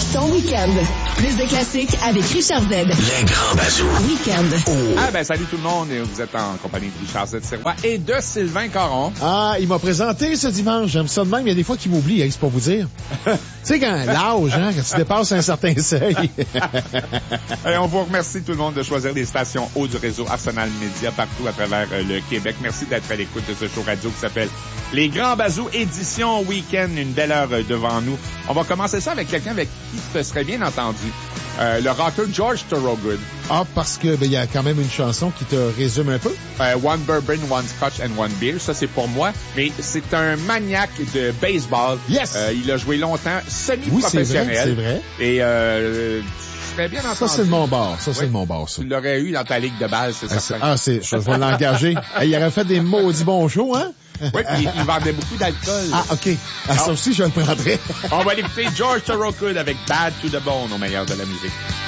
ton week-end. Plus de classiques avec Richard Z. Les grands bazous. Week-end. Salut tout le monde. Vous êtes en compagnie de Richard Z. Sirois et de Sylvain Caron. Ah, il m'a présenté ce dimanche. J'aime ça de même. Il y a des fois qu'il m'oublie, c'est pour vous dire. Tu sais, quand l'âge, quand tu dépasses un certain seuil. Et on vous remercie tout le monde de choisir les stations haut du réseau Arsenal Média partout à travers le Québec. Merci d'être à l'écoute de ce show radio qui s'appelle Les Grands Bazous, édition week-end. Une belle heure devant nous. On va commencer ça avec quelqu'un avec qui tu te serais bien entendu. Le rocker George Thorogood. Ah, parce que il y a quand même une chanson qui te résume un peu. One Bourbon, One Scotch and One Beer. Ça, c'est pour moi. Mais c'est un maniaque de baseball. Yes! Il a joué longtemps semi-professionnel. Oui, c'est vrai. Et je serais bien entendu. Ça, c'est de mon bord. C'est de mon bord, ça. Tu l'aurais eu dans ta ligue de base, c'est certain. Je vais l'engager. Il aurait fait des maudits bons shows, hein? Oui, puis il vendait beaucoup d'alcool. Ah, OK. Ça aussi, je le prendrais. On va l'écouter George Thorogood avec Bad to the Bone au meilleur de la musique.